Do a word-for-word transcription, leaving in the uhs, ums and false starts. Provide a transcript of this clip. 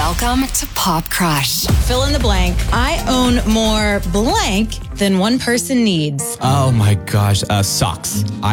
Welcome to Pop Crush. Fill in the blank. I own more blank than one person needs. Oh my gosh, uh, socks.